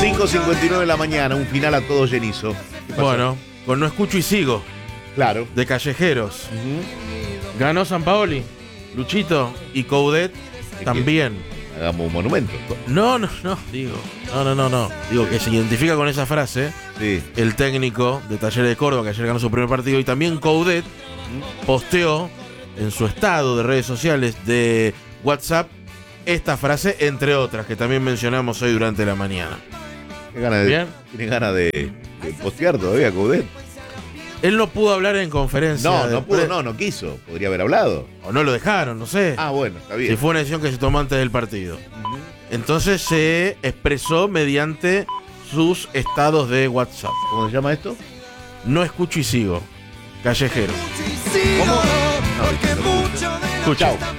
5:59 de la mañana, un final a todo llenizo. ¿Qué pasó? Bueno, con No Escucho y Sigo, Claro. de Callejeros. Ujú. Ganó Sampaoli, Luchito y Coudet también. Hagamos un monumento. No, digo. No. Digo que se identifica con esa frase Sí. el técnico de Talleres de Córdoba, que ayer ganó su primer partido, y también Coudet posteó en su estado de redes sociales de WhatsApp esta frase, entre otras, que también mencionamos hoy durante la mañana. Bien. Tiene ganas de postear todavía, Coudet. Él no pudo hablar en conferencia. No pudo, no quiso. Podría haber hablado. O no lo dejaron, no sé. Ah, bueno, está bien. Si fue una decisión que se tomó antes del partido. Ujú. Entonces se expresó mediante sus estados de WhatsApp. ¿Cómo se llama esto? No escucho y sigo. Callejero. ¿Cómo? Porque mucho de Escucha. Chao.